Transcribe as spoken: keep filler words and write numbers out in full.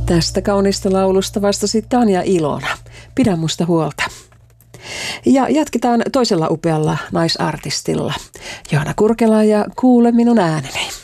Tästä kaunista laulusta vastasi Tanja Ilona. Pidä musta huolta. Ja jatketaan toisella upealla naisartistilla. Johanna Kurkela ja Kuule minun ääneni.